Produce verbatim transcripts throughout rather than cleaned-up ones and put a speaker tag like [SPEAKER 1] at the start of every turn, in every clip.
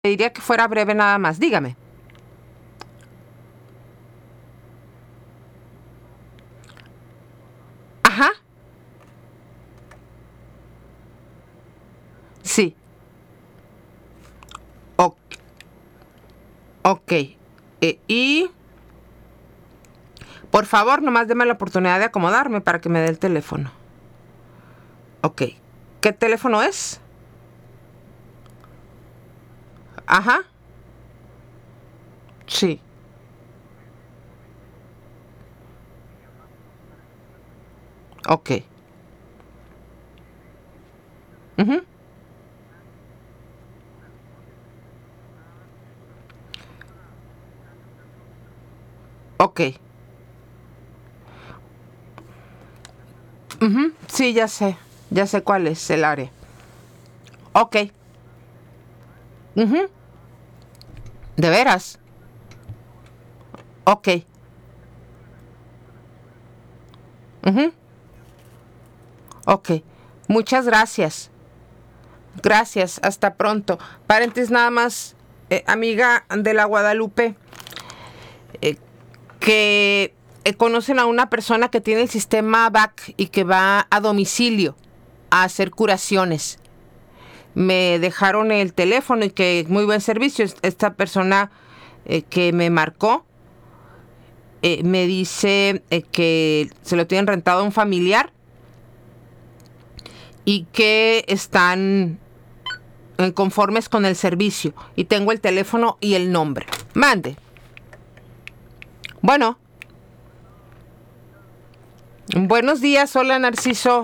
[SPEAKER 1] diría que fuera breve nada más. Dígame. Ajá. Sí. Ok. okay. Eh, y... Por favor, nomás deme la oportunidad de acomodarme para que me dé el teléfono. Ok. ¿Qué teléfono es? Ajá. Sí. Ok. Uh-huh. Ok. Uh-huh. Sí, ya sé. Ya sé cuál es el área. Ok. Uh-huh. ¿De veras? Ok. Uh-huh. Ok. Muchas gracias. Gracias. Hasta pronto. Paréntesis nada más, eh, amiga de la Guadalupe, eh, que eh, conocen a una persona que tiene el sistema V A C y que va a domicilio a hacer curaciones. Me dejaron el teléfono y que muy buen servicio. Esta persona eh, que me marcó eh, me dice eh, que se lo tienen rentado a un familiar y que están eh, conformes con el servicio. Y tengo el teléfono y el nombre. Mande. Bueno. Buenos días, hola Narciso.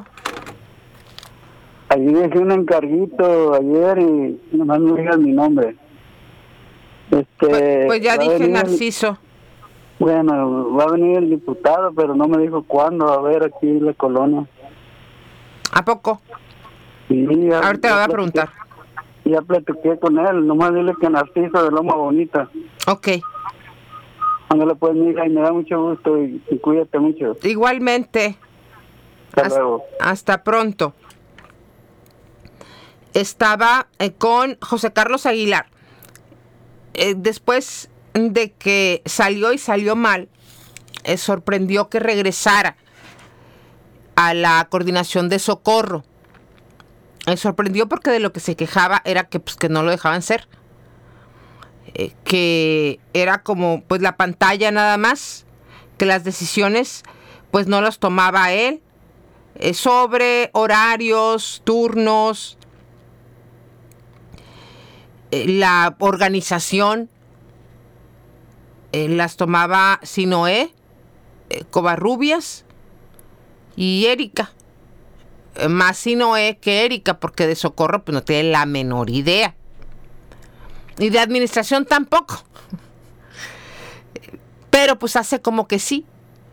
[SPEAKER 2] Allí dejé un encarguito ayer y nomás no digas mi nombre. Este,
[SPEAKER 1] Pues, pues ya dije
[SPEAKER 2] el,
[SPEAKER 1] Narciso.
[SPEAKER 2] bueno, va a venir el diputado, pero no me dijo cuándo. A ver, aquí en la colonia.
[SPEAKER 1] ¿A poco?
[SPEAKER 2] Sí, ya,
[SPEAKER 1] Ahorita le voy a preguntar.
[SPEAKER 2] Ya platiqué con él, nomás dile que Narciso de Loma Bonita.
[SPEAKER 1] Ok.
[SPEAKER 2] Ándale pues, mija, y me da mucho gusto y, y cuídate mucho.
[SPEAKER 1] Igualmente.
[SPEAKER 2] Hasta,
[SPEAKER 1] hasta
[SPEAKER 2] luego.
[SPEAKER 1] Hasta pronto. Estaba eh, con José Carlos Aguilar. Eh, después de que salió y salió mal, eh, sorprendió que regresara a la coordinación de socorro. Me sorprendió porque de lo que se quejaba era que, pues, que no lo dejaban ser. Eh, que era como pues la pantalla nada más, que las decisiones pues no las tomaba él, eh, sobre horarios, turnos, eh, la organización eh, las tomaba Sinoé, eh, Covarrubias y Erika. Eh, más Sinoé que Erika, porque de socorro pues no tiene la menor idea. Y de administración tampoco. Pero pues hace como que sí.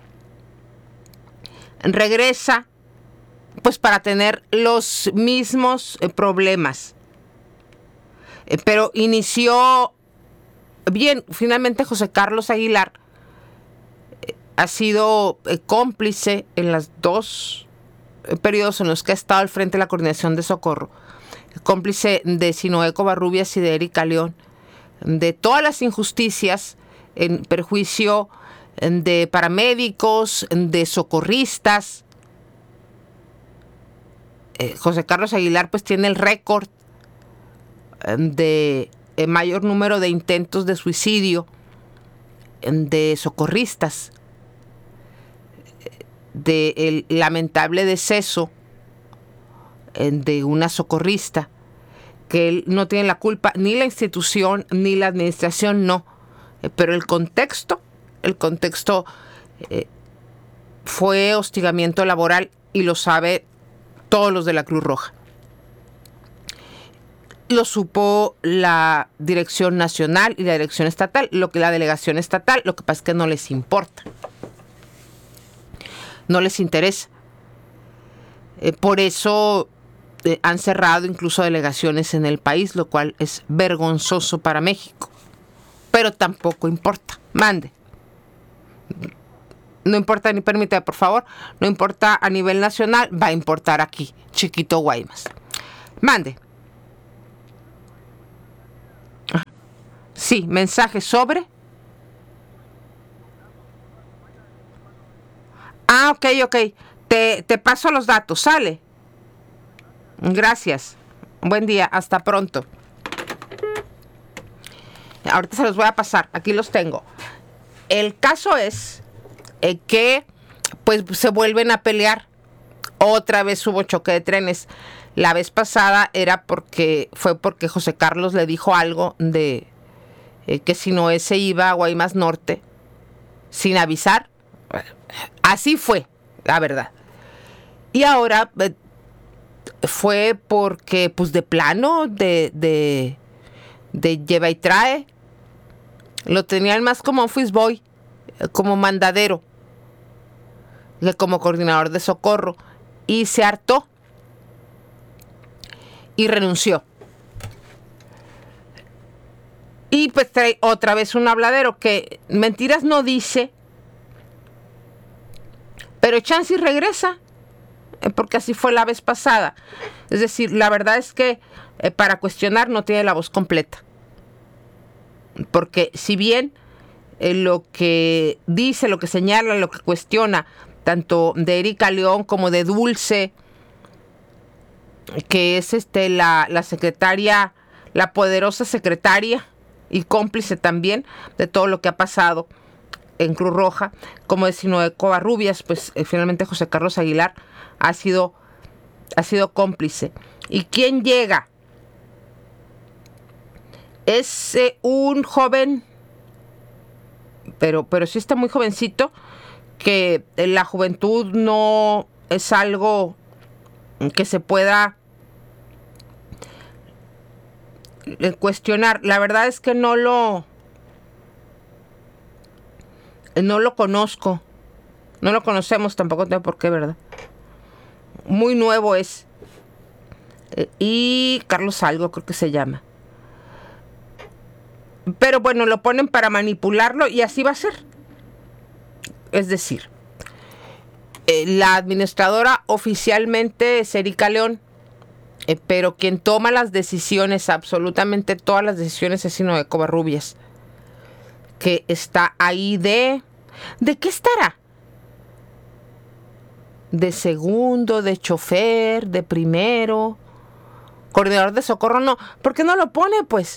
[SPEAKER 1] Regresa pues para tener los mismos eh, problemas. Eh, pero inició bien. Finalmente José Carlos Aguilar eh, ha sido eh, cómplice en los dos eh, periodos en los que ha estado al frente de la coordinación de socorro. Cómplice de Sinoé Covarrubias y de Erika León, de todas las injusticias en perjuicio de paramédicos, de socorristas. Eh, José Carlos Aguilar pues tiene el récord de eh, mayor número de intentos de suicidio de socorristas, de el lamentable deceso de una socorrista, que él no tiene la culpa, ni la institución, ni la administración, no. Pero el contexto, el contexto eh, fue hostigamiento laboral y lo sabe todos los de la Cruz Roja. Lo supo la dirección nacional y la dirección estatal, lo que la delegación estatal, lo que pasa es que no les importa. No les interesa. Eh, por eso eh, han cerrado incluso delegaciones en el país, lo cual es vergonzoso para México. Pero tampoco importa. Mande. No importa, ni permítame, por favor. No importa a nivel nacional, va a importar aquí, Chiquito Guaymas. Mande. Sí, mensaje sobre. Ah, ok, ok. Te, te paso los datos, ¿sale? Gracias. Buen día, hasta pronto. Ahorita se los voy a pasar, aquí los tengo. El caso es eh, que pues se vuelven a pelear. Otra vez hubo choque de trenes. La vez pasada era porque fue porque José Carlos le dijo algo de eh, que si Noé se iba a Guaymas Norte sin avisar. Así fue, la verdad. Y ahora eh, fue porque pues de plano de, de, de lleva y trae. Lo tenían más como office boy, como mandadero, que como coordinador de socorro. Y se hartó y renunció. Y pues trae otra vez un habladero que mentiras no dice, pero chance y regresa, porque así fue la vez pasada. Es decir, la verdad es que eh, para cuestionar no tiene la voz completa. Porque si bien eh, lo que dice, lo que señala, lo que cuestiona, tanto de Erika León como de Dulce, que es este la, la secretaria, la poderosa secretaria y cómplice también de todo lo que ha pasado en Cruz Roja, como de Sinoé Covarrubias, pues eh, finalmente José Carlos Aguilar ha sido, ha sido cómplice. ¿Y quién llega? Es eh, un joven, pero, pero sí está muy jovencito, que la juventud no es algo que se pueda cuestionar. La verdad es que no lo no lo conozco, no lo conocemos, tampoco tengo por qué, ¿verdad? Muy nuevo es. Y Carlos algo creo que se llama. Pero bueno, lo ponen para manipularlo y así va a ser. Es decir, eh, la administradora oficialmente es Erika León, eh, pero quien toma las decisiones, absolutamente todas las decisiones, es Sinoé Covarrubias, que está ahí de... ¿De qué estará? De segundo, de chofer, de primero, coordinador de socorro, no. ¿Por qué no lo pone, pues?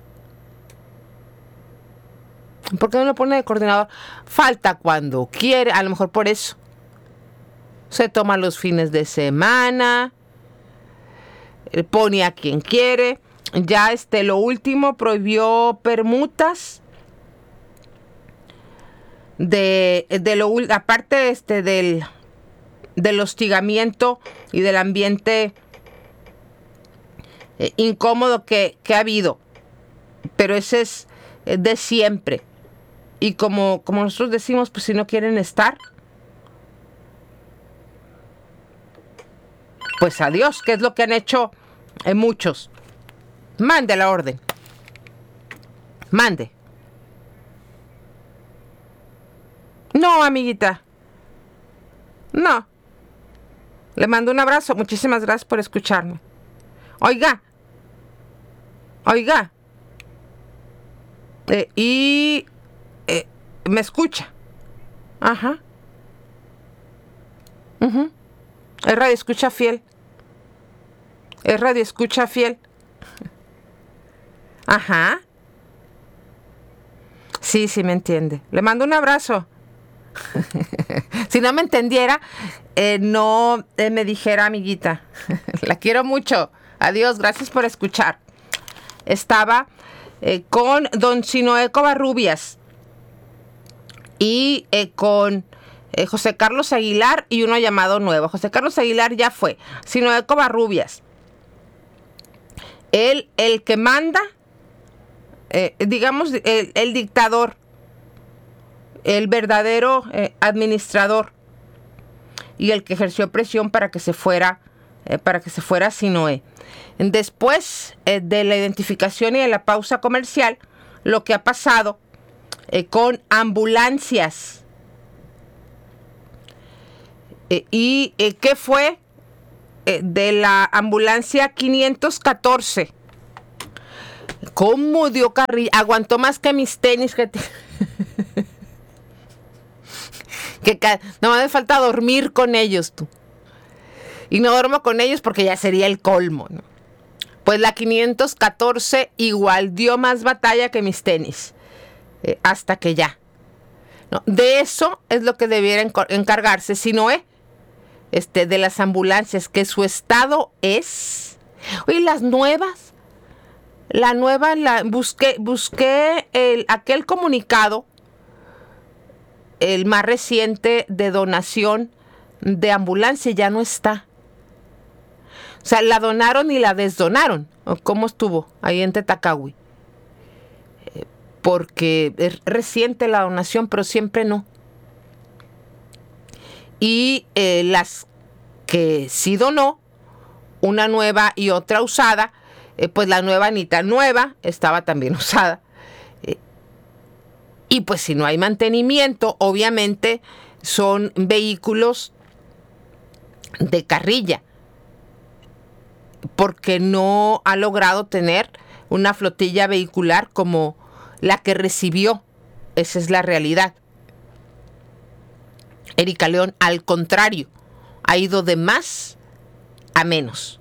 [SPEAKER 1] ¿Por qué no lo pone de coordinador? Falta cuando quiere, a lo mejor por eso. Se toma los fines de semana, pone a quien quiere. Ya este, lo último, prohibió permutas. De, de lo aparte este del, del hostigamiento y del ambiente eh, incómodo que, que ha habido. Pero ese es eh, de siempre. Y como, como nosotros decimos, pues si no quieren estar, pues adiós, que es lo que han hecho eh, muchos. Mande la orden. Mande. No, amiguita. No. Le mando un abrazo. Muchísimas gracias por escucharme. Oiga. Oiga. Eh, y... Eh, me escucha. Ajá. Uh-huh. Es radio escucha fiel. Es radio escucha fiel. Ajá. Sí, sí me entiende. Le mando un abrazo. Si no me entendiera, eh, no eh, me dijera, amiguita. La quiero mucho. Adiós, gracias por escuchar. Estaba eh, con don Sinoé Covarrubias y eh, con eh, José Carlos Aguilar y uno llamado nuevo. José Carlos Aguilar ya fue. Sinoé Covarrubias. Él, el que manda, eh, digamos, el, el dictador, el verdadero eh, administrador y el que ejerció presión para que se fuera, eh, para que se fuera Sinoé. Después eh, de la identificación y de la pausa comercial, lo que ha pasado eh, con ambulancias. Eh, ¿Y eh, qué fue eh, de la ambulancia quinientos catorce? ¿Cómo dio carrilla? Aguantó más que mis tenis. Que, te... que ca... no me hace falta dormir con ellos, tú. Y no duermo con ellos porque ya sería el colmo, ¿no? Pues la quinientos catorce igual dio más batalla que mis tenis. Eh, hasta que ya. ¿No? De eso es lo que debiera encargarse, si no es este, de las ambulancias, que su estado es... Oye, las nuevas, la nueva, la, busqué, busqué el, aquel comunicado, el más reciente de donación de ambulancia, ya no está. O sea, la donaron y la desdonaron. ¿Cómo estuvo ahí en Tetacahui? Porque es reciente la donación, pero siempre no. Y eh, las que sí donó, una nueva y otra usada, eh, pues la nueva ni tan nueva, estaba también usada. Eh, y pues si no hay mantenimiento, obviamente son vehículos de carrilla, porque no ha logrado tener una flotilla vehicular como la que recibió. Esa es la realidad. Erika León, al contrario, ha ido de más a menos.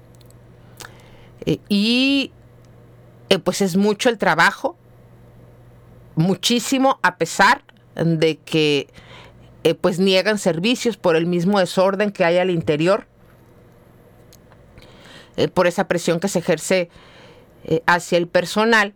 [SPEAKER 1] Eh, y eh, pues es mucho el trabajo, muchísimo, a pesar de que eh, pues niegan servicios por el mismo desorden que hay al interior, eh, por esa presión que se ejerce eh, hacia el personal.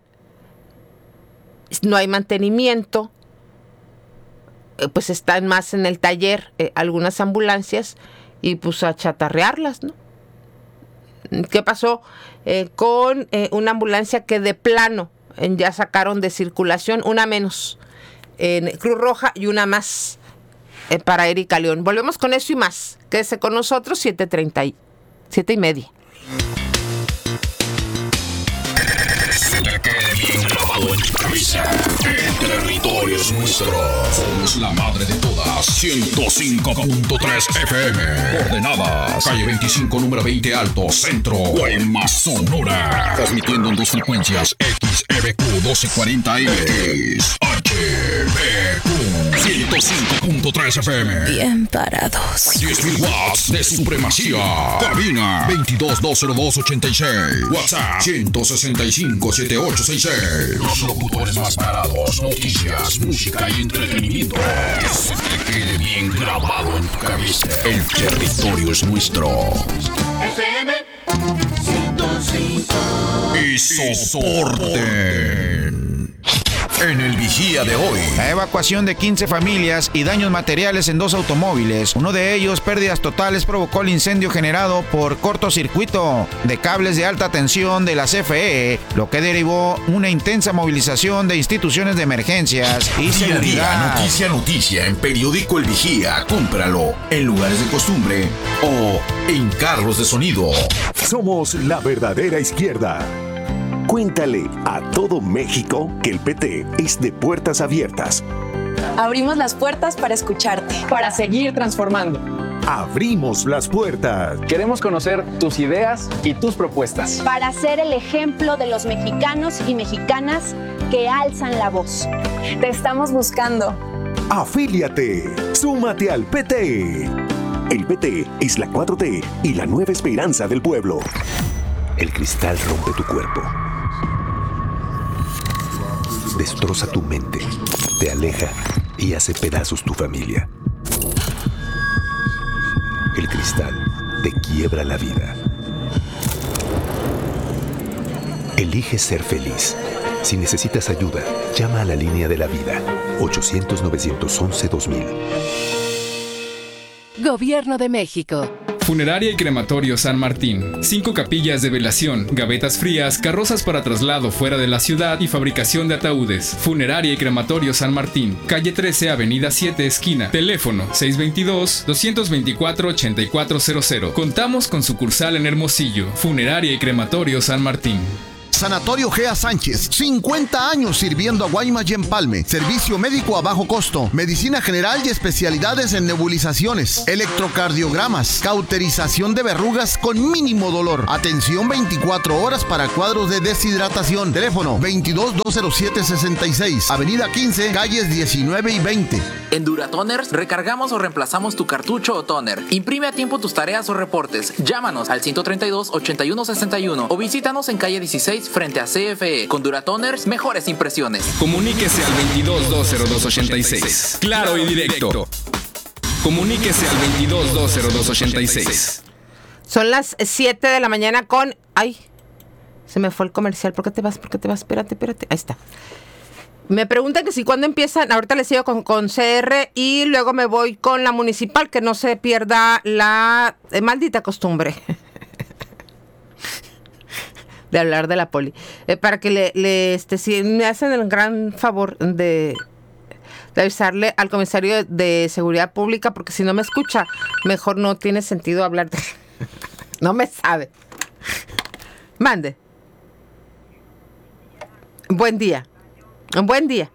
[SPEAKER 1] No hay mantenimiento, eh, pues están más en el taller eh, algunas ambulancias y pues a chatarrearlas, ¿no? ¿Qué pasó eh, con eh, una ambulancia que de plano eh, ya sacaron de circulación? Una menos en Cruz Roja y una más eh, para Erika León. Volvemos con eso y más. Quédese con nosotros, siete treinta y siete y media.
[SPEAKER 3] En tu cabeza. El territorio es nuestro. Somos la madre de todas. ciento cinco punto tres F M. Coordenadas. Calle veinticinco, número veinte Alto, Centro. Guaymas, Sonora. Transmitiendo en dos frecuencias. X E B Q doce cuarenta M. X H B Q ciento cinco punto tres F M.
[SPEAKER 4] Bien parados.
[SPEAKER 3] diez mil watts de supremacía. Cabina veintidós dos cero dos ochenta y seis. WhatsApp ciento sesenta y cinco setenta y ocho sesenta y seis. Los locutores más parados. Noticias, música y entretenimiento. Que se te quede bien grabado en tu cabeza. El territorio es nuestro.
[SPEAKER 5] F M ciento cinco.
[SPEAKER 3] Y soporten. En el Vigía de hoy.
[SPEAKER 6] La evacuación de quince familias y daños materiales en dos automóviles. Uno de ellos, pérdidas totales, provocó el incendio generado por cortocircuito de cables de alta tensión de la C F E, lo que derivó una intensa movilización de instituciones de emergencias y
[SPEAKER 3] día
[SPEAKER 6] seguridad.
[SPEAKER 3] Día, noticia, noticia en Periódico El Vigía. Cómpralo en lugares de costumbre o en carros de sonido.
[SPEAKER 7] Somos la verdadera izquierda. Cuéntale a todo México que el P T es de puertas abiertas.
[SPEAKER 8] Abrimos las puertas para escucharte.
[SPEAKER 9] Para seguir transformando.
[SPEAKER 7] Abrimos las puertas.
[SPEAKER 9] Queremos conocer tus ideas y tus propuestas.
[SPEAKER 10] Para ser el ejemplo de los mexicanos y mexicanas que alzan la voz.
[SPEAKER 8] Te estamos buscando.
[SPEAKER 7] Afíliate. Súmate al P T. El P T es la cuatro T y la nueva esperanza del pueblo. El cristal rompe tu cuerpo. Destroza tu mente, te aleja y hace pedazos tu familia. El cristal te quiebra la vida. Elige ser feliz. Si necesitas ayuda, llama a la línea de la vida. ochocientos, novecientos once, dos mil.
[SPEAKER 4] Gobierno de México.
[SPEAKER 11] Funeraria y Crematorio San Martín. Cinco capillas de velación, gavetas frías, carrozas para traslado fuera de la ciudad y fabricación de ataúdes. Funeraria y Crematorio San Martín. Calle trece, Avenida siete, esquina. Teléfono seis dos dos, dos dos cuatro, ocho cuatro cero cero. Contamos con sucursal en Hermosillo. Funeraria y Crematorio San Martín.
[SPEAKER 12] Sanatorio Gea Sánchez, cincuenta años sirviendo a Guaymas y Empalme. Servicio médico a bajo costo, medicina general y especialidades en nebulizaciones, electrocardiogramas, cauterización de verrugas con mínimo dolor. Atención veinticuatro horas para cuadros de deshidratación. Teléfono veintidós dos cero siete sesenta y seis, Avenida quince, calles diecinueve y veinte.
[SPEAKER 13] En Duratoners recargamos o reemplazamos tu cartucho o toner. Imprime a tiempo tus tareas o reportes. Llámanos al ciento treinta y dos, ochenta y uno sesenta y uno o visítanos en calle dieciséis frente a C F E. Con Duratoners, mejores impresiones.
[SPEAKER 11] Comuníquese al veintidós dos cero dos ochenta y seis. Claro y directo. Comuníquese al veintidós dos cero dos ochenta y seis.
[SPEAKER 1] Son las siete de la mañana con... Ay, se me fue el comercial. ¿Por qué te vas? ¿Por qué te vas? Espérate, espérate. Ahí está. Me preguntan que si cuándo empiezan, ahorita les sigo con, con C R y luego me voy con la municipal, que no se pierda la eh, maldita costumbre de hablar de la poli. Eh, para que le, le este, si me hacen el gran favor de, de avisarle al comisario de, de seguridad pública, porque si no me escucha, mejor no tiene sentido hablar de... No me sabe. Mande. Buen día. Un buen día.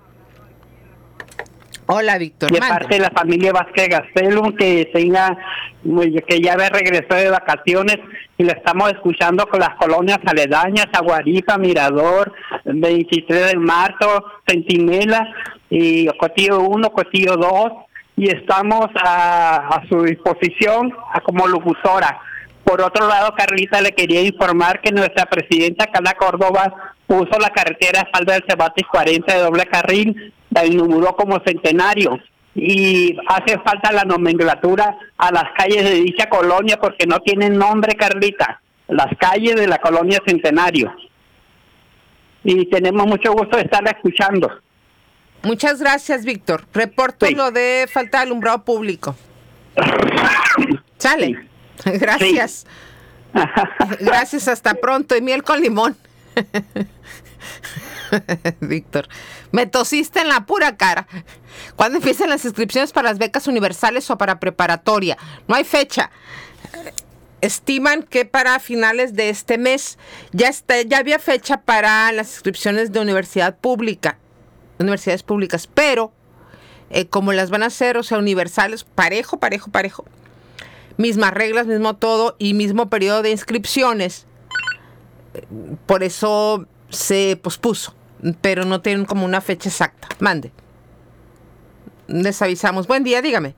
[SPEAKER 1] Hola, Víctor.
[SPEAKER 14] De parte de la familia Vázquez Gastelum, que tenga, que ya regresó de vacaciones y la estamos escuchando con las colonias aledañas, Aguaripa, Mirador, veintitrés de marzo, Centinela, y Cotillo uno, Cotillo dos, y estamos a, a su disposición a, como locutora. Por otro lado, Carlita, le quería informar que nuestra presidenta Carla Córdoba puso la carretera Falda del Cebatis cuarenta de doble carril, la inauguró como centenario, y hace falta la nomenclatura a las calles de dicha colonia porque no tienen nombre, Carlita, las calles de la colonia Centenario. Y tenemos mucho gusto de estarla escuchando.
[SPEAKER 1] Muchas gracias, Víctor. Reporto sí. Lo de falta de alumbrado público. Sale. Sí. Gracias. Sí. Gracias, hasta pronto. Y miel con limón. Víctor, me tosiste en la pura cara. ¿Cuándo empiezan las inscripciones para las becas universales o para preparatoria? No hay fecha. Estiman que para finales de este mes ya está, ya había fecha para las inscripciones de universidad pública, universidades públicas, pero eh, como las van a hacer, o sea, universales, parejo, parejo, parejo, mismas reglas, mismo todo y mismo periodo de inscripciones. Por eso se pospuso, pero no tienen como una fecha exacta. Mande. Les avisamos. Buen día, dígame.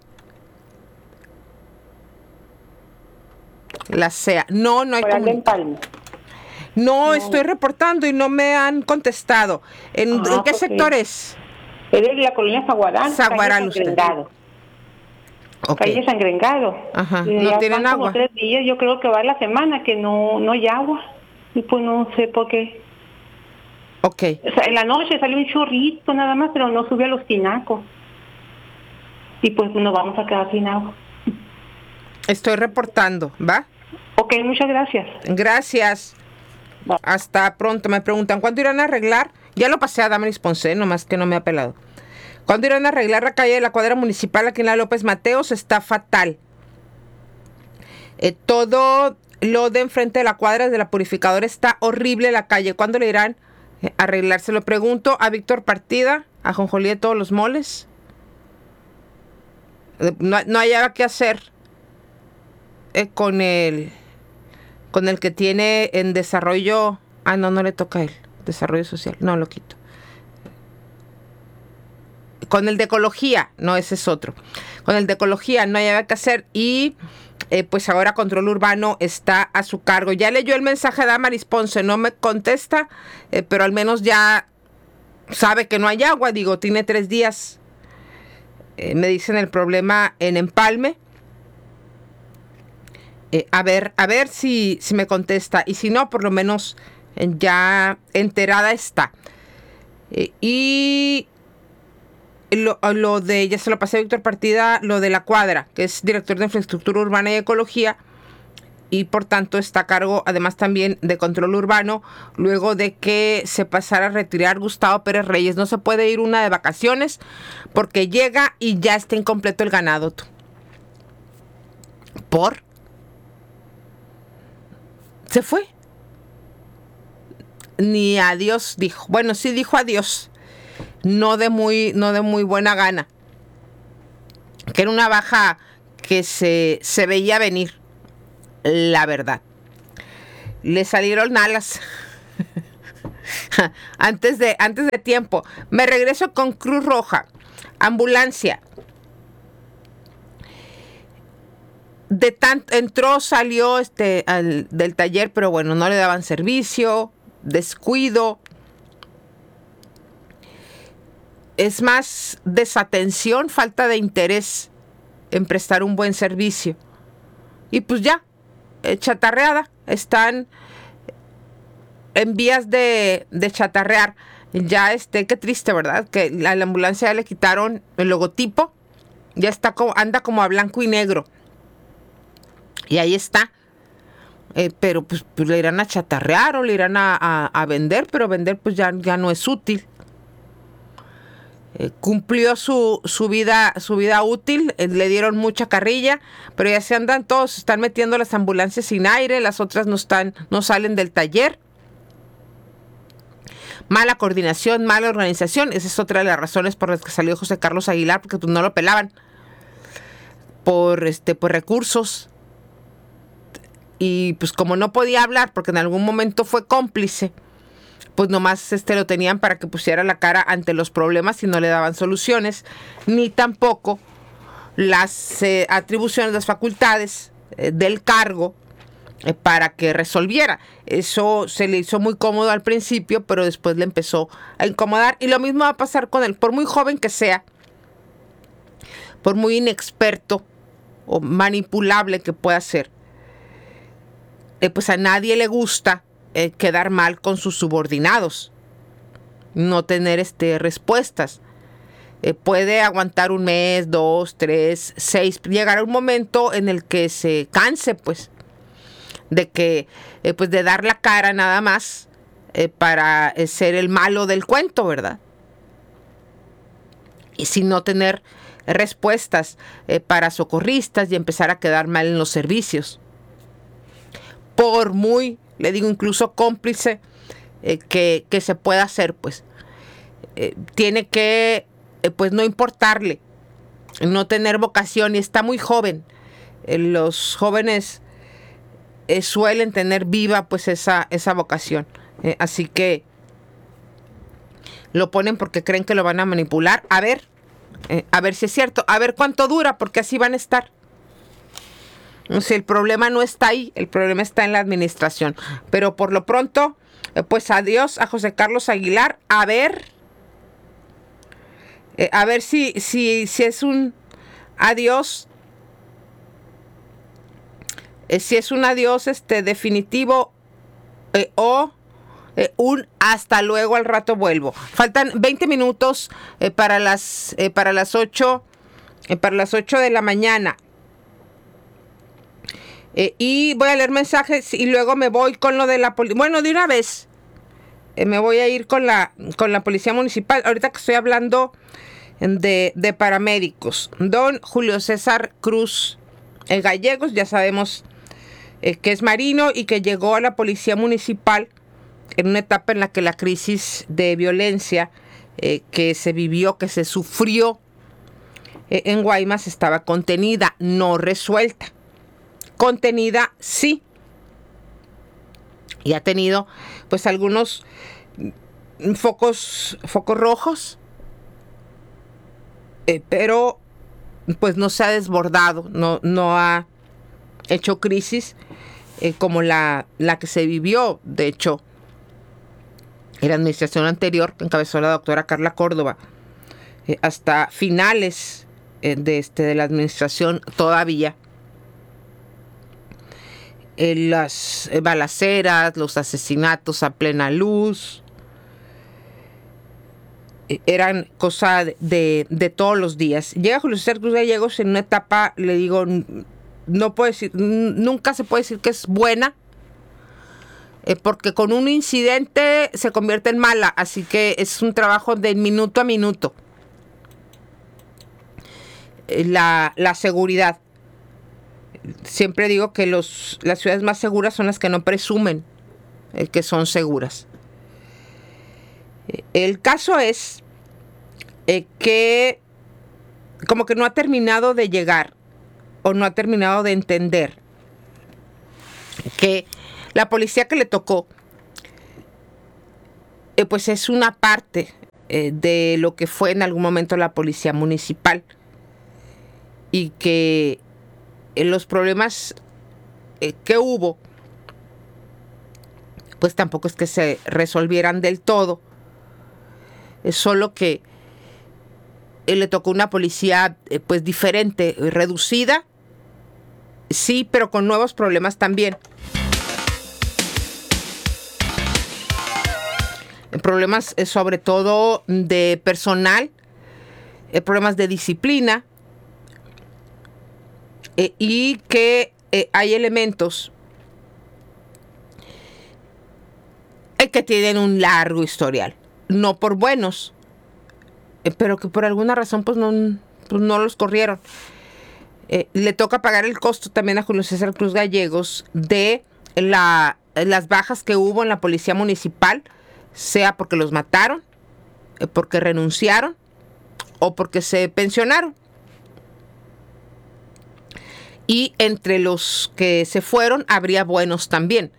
[SPEAKER 1] La C E A. No, no hay comunicación. No, no, estoy reportando y no me han contestado. ¿En, ah, ¿en qué okay. sector es?
[SPEAKER 15] Es de la colonia Zaguaral.
[SPEAKER 1] Zaguaral, usted.
[SPEAKER 15] Okay. Calle Sangrengado.
[SPEAKER 1] Ajá. ¿No tienen agua?
[SPEAKER 15] Como tres días, yo creo que va la semana que no, no hay agua. Y pues no sé por qué.
[SPEAKER 1] Ok.
[SPEAKER 15] O sea, en la noche salió un chorrito nada más, pero no subió a los tinacos. Y pues nos vamos a quedar sin agua.
[SPEAKER 1] Estoy reportando, ¿va?
[SPEAKER 15] Ok, muchas gracias.
[SPEAKER 1] Gracias. Va. Hasta pronto. Me preguntan, ¿cuándo irán a arreglar? Ya lo pasé a Damaris Ponce, nomás que no me ha pelado. ¿Cuándo irán a arreglar la calle de la cuadra municipal aquí en la López Mateos? Está fatal. Eh, todo lo de enfrente de la cuadra de la Purificadora está horrible la calle. ¿Cuándo le irán a arreglar? Se lo pregunto a Víctor Partida, a Jonjolí de todos los moles. Eh, no, no hallaba qué hacer eh, con el con el que tiene en desarrollo. Ah, no, no le toca a él. Desarrollo social. No, lo quito. Con el de ecología, no, ese es otro. Con el de ecología no hay nada que hacer y eh, pues ahora Control Urbano está a su cargo. Ya leyó el mensaje de Damaris Ponce, no me contesta, eh, pero al menos ya sabe que no hay agua. Digo, tiene tres días. Eh, me dicen el problema en Empalme. Eh, a ver, a ver si, si me contesta. Y si no, por lo menos eh, ya enterada está. Eh, y... Lo, lo de, ya se lo pasé a Víctor Partida, lo de la cuadra, que es director de infraestructura urbana y ecología, y por tanto está a cargo además también de control urbano, luego de que se pasara a retirar Gustavo Pérez Reyes. No se puede ir una de vacaciones porque llega y ya está incompleto el ganado. Tú. ¿Por? Se fue. ni adiós dijo. Bueno, sí dijo adiós, no de muy, no de muy buena gana. Que era una baja que se, se veía venir, la verdad. Le salieron alas antes de, antes de tiempo. Me regreso con Cruz Roja, ambulancia. De tanto entró, salió este al, del taller, pero bueno, no le daban servicio, descuido. Es más desatención, falta de interés en prestar un buen servicio. Y pues ya, eh, chatarreada, están en vías de, de chatarrear. Ya este, qué triste, ¿verdad? Que a la ambulancia ya le quitaron el logotipo, ya está como, anda como a blanco y negro. Y ahí está. Eh, pero pues, pues le irán a chatarrear o le irán a, a, a vender, pero vender pues ya, ya no es útil. Eh, cumplió su, su, vida, su vida útil, eh, le dieron mucha carrilla, pero ya se andan todos, están metiendo las ambulancias sin aire, las otras no están, no salen del taller. Mala coordinación, mala organización, esa es otra de las razones por las que salió José Carlos Aguilar, porque pues no lo pelaban por este, por recursos. Y pues como no podía hablar porque en algún momento fue cómplice, pues nomás este lo tenían para que pusiera la cara ante los problemas y no le daban soluciones, ni tampoco las eh, atribuciones, las facultades eh, del cargo eh, para que resolviera. Eso se le hizo muy cómodo al principio, pero después le empezó a incomodar. Y lo mismo va a pasar con él, por muy joven que sea, por muy inexperto o manipulable que pueda ser. Eh, pues a nadie le gusta eh, quedar mal con sus subordinados, no tener este, respuestas. Eh, puede aguantar un mes, dos, tres, seis, llegar a un momento en el que se canse, pues, de que, eh, pues, de dar la cara nada más eh, para eh, ser el malo del cuento, ¿verdad? Y sin no tener respuestas eh, para socorristas y empezar a quedar mal en los servicios. Por muy, le digo, incluso cómplice eh, que, que se pueda hacer, pues, eh, tiene que, eh, pues, no importarle, no tener vocación, y está muy joven. Eh, los jóvenes eh, suelen tener viva, pues, esa, esa vocación. Eh, así que lo ponen porque creen que lo van a manipular. A ver, eh, a ver si es cierto, a ver cuánto dura, porque así van a estar. O sea, el problema no está ahí, el problema está en la administración. Pero por lo pronto, eh, pues adiós a José Carlos Aguilar. A ver, eh, a ver si, si, si es un adiós, eh, si es un adiós este, definitivo eh, o eh, un hasta luego, al rato vuelvo. Faltan veinte minutos eh, para las eh, para las ocho eh, para las ocho de la mañana. Eh, y voy a leer mensajes y luego me voy con lo de la policía. Bueno, de una vez eh, me voy a ir con la, con la policía municipal. Ahorita que estoy hablando de, de paramédicos. Don Julio César Cruz eh, Gallegos, ya sabemos eh, que es marino y que llegó a la policía municipal en una etapa en la que la crisis de violencia eh, que se vivió, que se sufrió eh, en Guaymas estaba contenida, no resuelta. Contenida, sí. Y ha tenido, pues, algunos focos, focos rojos, eh, pero, pues, no se ha desbordado, no, no ha hecho crisis eh, como la, la que se vivió. De hecho, en la administración anterior, que encabezó la doctora Carla Córdoba, eh, hasta finales eh, de, este, de la administración todavía, las balaceras, los asesinatos a plena luz, eran cosa de, de todos los días. Llega Julio César Cruz Gallegos en una etapa, le digo, no puedo decir, nunca se puede decir que es buena, eh, porque con un incidente se convierte en mala, así que es un trabajo de minuto a minuto. La, la seguridad. Siempre digo que los, las ciudades más seguras son las que no presumen eh, que son seguras. El caso es eh, que como que no ha terminado de llegar o no ha terminado de entender que la policía que le tocó eh, pues es una parte eh, de lo que fue en algún momento la policía municipal, y que eh, los problemas eh, que hubo pues tampoco es que se resolvieran del todo, es solo que eh, le tocó una policía eh, pues diferente, reducida, sí, pero con nuevos problemas también. Problemas eh, sobre todo de personal, eh, problemas de disciplina, eh, y que eh, hay elementos eh, que tienen un largo historial, no por buenos, eh, pero que por alguna razón pues no, pues no los corrieron. Eh, le toca pagar el costo también a Julio César Cruz Gallegos de la, las bajas que hubo en la policía municipal, sea porque los mataron, eh, porque renunciaron o porque se pensionaron. Y entre los que se fueron habría buenos también.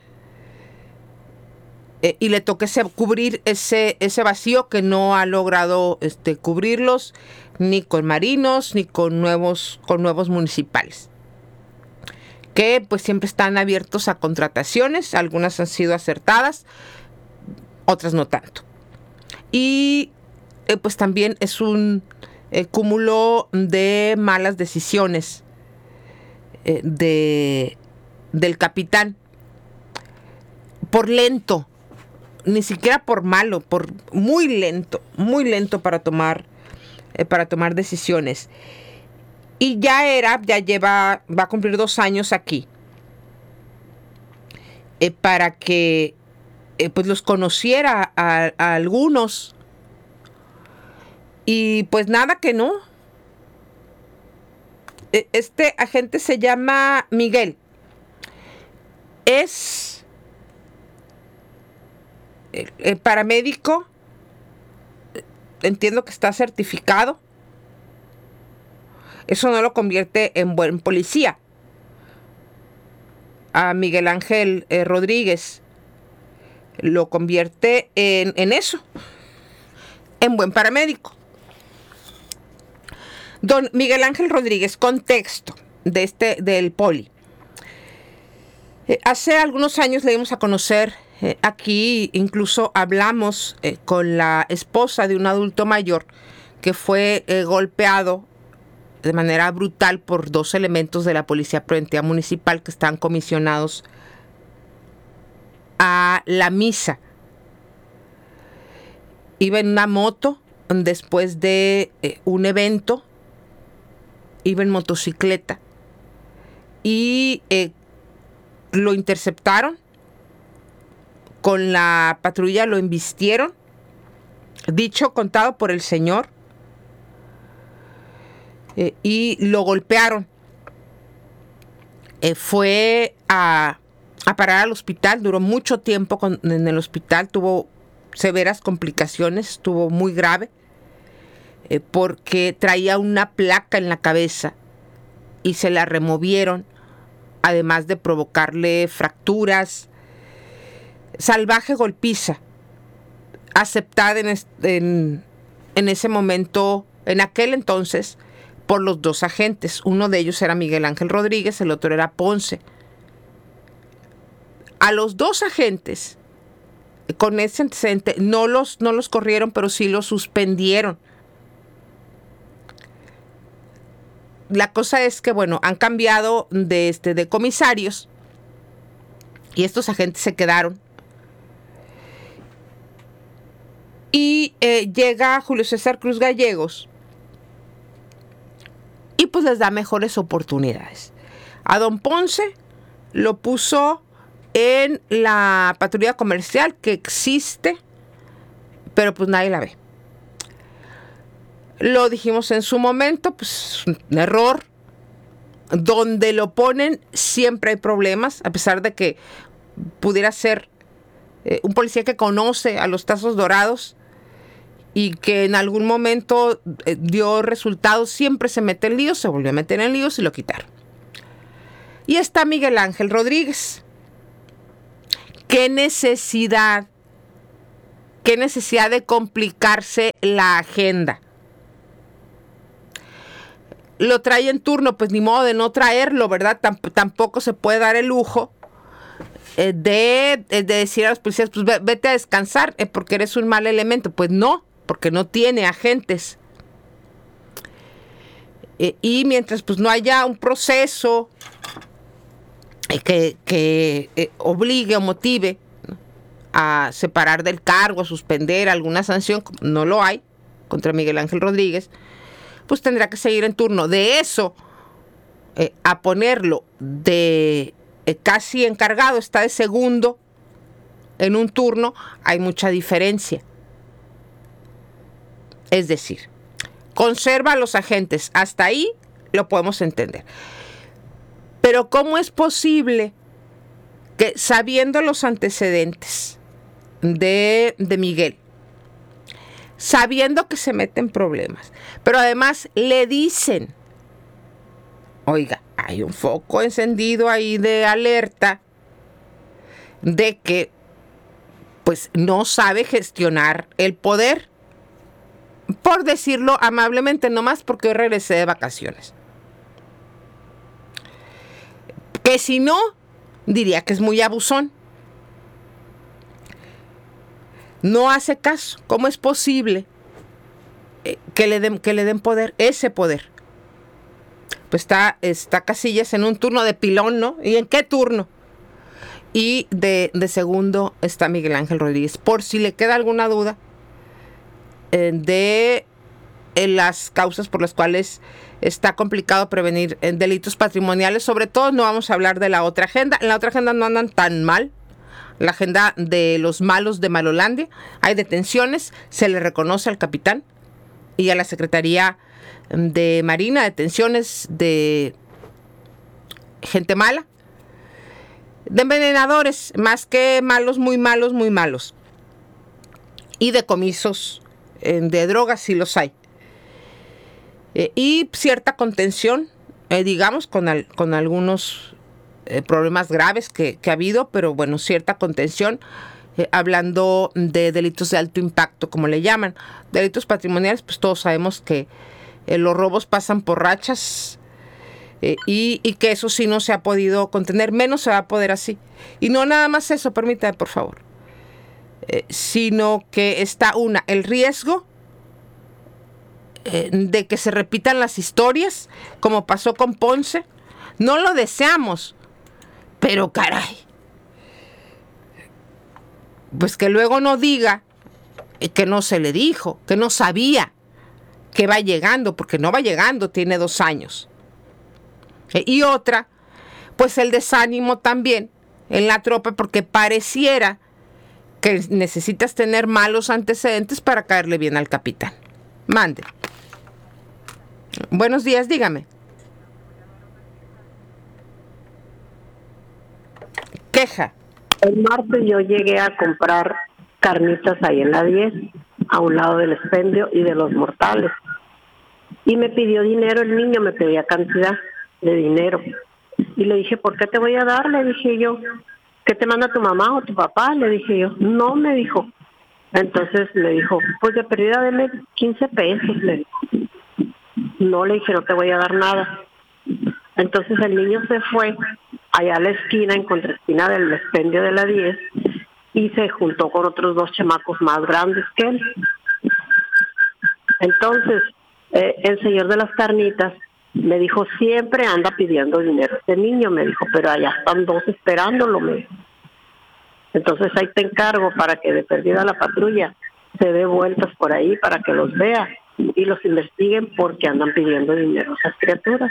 [SPEAKER 1] Eh, y le toca ese, cubrir ese, ese vacío que no ha logrado este, cubrirlos ni con marinos ni con nuevos, con nuevos municipales, que pues siempre están abiertos a contrataciones. Algunas han sido acertadas, otras no tanto. Y eh, pues también es un eh, cúmulo de malas decisiones eh, de, del capitán, por lento, ni siquiera por malo, por muy lento, muy lento para tomar, eh, para tomar decisiones. Y ya era, ya lleva, va a cumplir dos años aquí, eh, para que eh, pues los conociera a, a algunos. Y pues nada que no. Eh, este agente se llama Miguel. Es el, el paramédico. Entiendo que está certificado. Eso no lo convierte en buen policía. A Miguel Ángel eh, Rodríguez lo convierte en, en eso, en buen paramédico. Don Miguel Ángel Rodríguez, contexto de este, del poli. Eh, hace algunos años le dimos a conocer, eh, aquí incluso hablamos eh, con la esposa de un adulto mayor que fue eh, golpeado de manera brutal por dos elementos de la Policía Preventiva Municipal que están comisionados a la misa. Iba en una moto después de eh, un evento, iba en motocicleta y eh, lo interceptaron con la patrulla, lo embistieron, dicho, contado por el señor, eh, y lo golpearon. Eh, fue a, a parar al hospital, duró mucho tiempo con, en el hospital, tuvo severas complicaciones, estuvo muy grave, eh, porque traía una placa en la cabeza y se la removieron, además de provocarle fracturas. Salvaje golpiza, aceptada en, en, en ese momento, en aquel entonces, por los dos agentes. Uno de ellos era Miguel Ángel Rodríguez, el otro era Ponce. A los dos agentes, con ese antecedente, no los, no los corrieron, pero sí los suspendieron. La cosa es que, bueno, han cambiado de, este, de comisarios y estos agentes se quedaron. Y eh, llega Julio César Cruz Gallegos y pues les da mejores oportunidades. A don Ponce lo puso en la patrulla comercial que existe, pero pues nadie la ve. Lo dijimos en su momento, pues un error. Donde lo ponen siempre hay problemas, a pesar de que pudiera ser eh, un policía que conoce a los Tazos Dorados, y que en algún momento eh, dio resultados, siempre se mete en líos, se volvió a meter en líos y lo quitaron. Y está Miguel Ángel Rodríguez. ¿Qué necesidad, qué necesidad de complicarse la agenda? Lo trae en turno, pues ni modo de no traerlo, ¿verdad? Tamp- tampoco se puede dar el lujo eh, de, de decir a los policías, pues vete a descansar eh, porque eres un mal elemento. Pues no, porque no tiene agentes. Eh, y mientras pues no haya un proceso eh, que, que eh, obligue o motive, ¿no?, a separar del cargo, a suspender alguna sanción, no lo hay contra Miguel Ángel Rodríguez, pues tendrá que seguir en turno. De eso eh, a ponerlo de eh, casi encargado, está de segundo en un turno, hay mucha diferencia. Es decir, conserva a los agentes, hasta ahí lo podemos entender. Pero ¿cómo es posible que, sabiendo los antecedentes de, de Miguel, sabiendo que se mete en problemas, pero además le dicen, oiga, hay un foco encendido ahí de alerta de que pues no sabe gestionar el poder, por decirlo amablemente, nomás porque hoy regresé de vacaciones? Que si no, diría que es muy abusón. No hace caso. ¿Cómo es posible eh, que le den, que le den poder, ese poder? Pues está, está Casillas en un turno de pilón, ¿no? ¿Y en qué turno? Y de, de segundo está Miguel Ángel Rodríguez. Por si le queda alguna duda eh, de eh, las causas por las cuales está complicado prevenir eh, delitos patrimoniales. Sobre todo no vamos a hablar de la otra agenda. En la otra agenda no andan tan mal. La agenda de los malos de Malolandia. Hay detenciones, se le reconoce al capitán y a la Secretaría de Marina, detenciones de gente mala, de envenenadores, más que malos, muy malos, muy malos. Y decomisos eh, de drogas, sí los hay. Eh, y cierta contención, eh, digamos, con, al, con algunos Eh, problemas graves que, que ha habido, pero bueno, cierta contención, eh, hablando de delitos de alto impacto, como le llaman. Delitos patrimoniales, pues todos sabemos que eh, los robos pasan por rachas eh, y, y que eso sí no se ha podido contener, menos se va a poder así. Y no nada más eso, permítame por favor, eh, sino que está una, el riesgo eh, de que se repitan las historias, como pasó con Ponce. No lo deseamos, pero caray, pues que luego no diga que no se le dijo, que no sabía que va llegando, porque no va llegando, tiene dos años. Y otra, pues el desánimo también en la tropa, porque pareciera que necesitas tener malos antecedentes para caerle bien al capitán. Mande. Buenos días, dígame. Queja.
[SPEAKER 16] El martes yo llegué a comprar carnitas ahí en la diez, a un lado del expendio y de los mortales. Y me pidió dinero, el niño me pedía cantidad de dinero. Y le dije, ¿por qué te voy a dar? Le dije yo, ¿qué te manda tu mamá o tu papá? Le dije yo, no, me dijo. Entonces me dijo, pues de pérdida deme quince pesos. Le dijo. No, le dije, no te voy a dar nada. Entonces el niño se fue allá a la esquina, en contraesquina del expendio de la diez, y se juntó con otros dos chamacos más grandes que él. Entonces, eh, el señor de las carnitas me dijo, siempre anda pidiendo dinero este niño, me dijo, pero allá están dos esperándolo, me dijo. Entonces ahí te encargo para que de perdida la patrulla se dé vueltas por ahí para que los vea y los investiguen porque andan pidiendo dinero esas criaturas.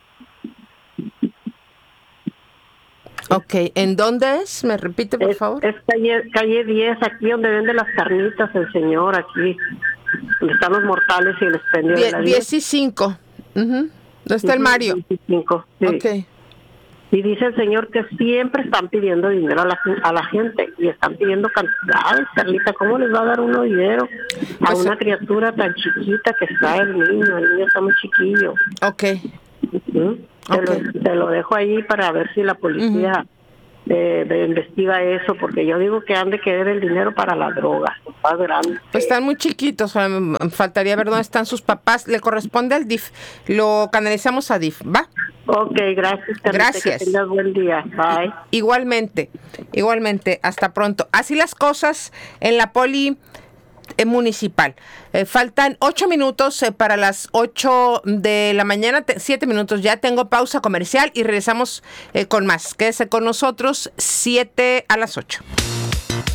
[SPEAKER 1] Ok, ¿en dónde es? ¿Me repite, por
[SPEAKER 16] es,
[SPEAKER 1] favor?
[SPEAKER 16] Es calle, calle diez, aquí donde vende las carnitas el señor, aquí, donde están los mortales y el expendio de la diez.
[SPEAKER 1] diez y cinco. Uh-huh. ¿Dónde está el Mario?
[SPEAKER 16] dieciséis, sí.
[SPEAKER 1] Ok.
[SPEAKER 16] Y dice el señor que siempre están pidiendo dinero a la, a la gente y están pidiendo cantidades. Carlita, ¿cómo les va a dar uno dinero a
[SPEAKER 1] Pues,
[SPEAKER 16] una criatura tan chiquita que está el niño? El niño está muy chiquillo.
[SPEAKER 1] Ok.
[SPEAKER 16] ¿Mm? Te,
[SPEAKER 1] Ok.
[SPEAKER 16] lo, te lo dejo ahí para ver si la policía eh, de- investiga eso, porque yo digo que han de querer el dinero para la droga. Está grande.
[SPEAKER 1] Pues están muy chiquitos, o sea, m- faltaría ver dónde están sus papás. Le corresponde al D I F. Lo canalizamos a D I F, ¿va?
[SPEAKER 16] Ok, gracias, Carlita,
[SPEAKER 1] Gracias.
[SPEAKER 16] que tengas buen día. Bye.
[SPEAKER 1] Igualmente, igualmente, hasta pronto. Así las cosas en la poli eh, municipal. Eh, faltan ocho minutos eh, para las ocho de la mañana, te- siete minutos. Ya tengo pausa comercial y regresamos eh, con más. Quédese con nosotros, siete a las ocho.